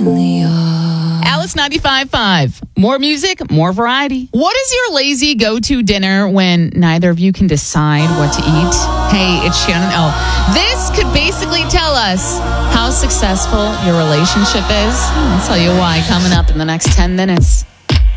Alice 95.5. More music, more variety. What is your lazy go-to dinner when neither of you can decide what to eat? Hey, it's Shannon O. This could basically tell us how successful your relationship is. I'll tell you why coming up in the next 10 minutes.